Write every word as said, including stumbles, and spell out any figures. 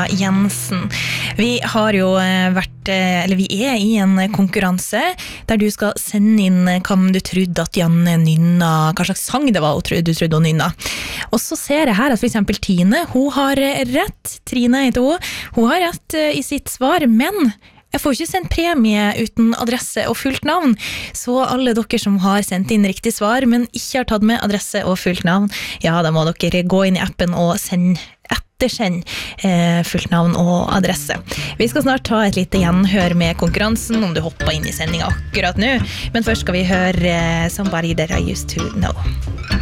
Jensen. Vi har jo vært, eller vi er i en konkurranse der du skal sende inn hvem du trodde at Janne nynna, hva slags sang det var du trodde hun nynna. Og så ser jeg her at for eksempel Tine, hun har rett, Trine heter hun, hun har rett i sitt svar, men jeg får ikke sendt premie uten adresse og fullt navn, så alle dere som har sendt inn riktig svar, men ikke har tatt med adresse og fullt navn, ja, da må dere gå inn i appen og sende ettersend eh, fullt navn og adresse. Vi skal snart ta et lite gjenhør med konkurransen, om du hopper inn i sendingen akkurat nå, men først skal vi høre eh, Somebody That I Used To Know.